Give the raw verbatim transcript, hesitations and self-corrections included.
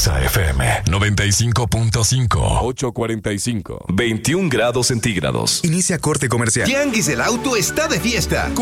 Exa F M noventa y cinco punto cinco. ocho cuarenta y cinco. veintiún grados centígrados. Inicia corte comercial. Tianguis del Auto está de fiesta.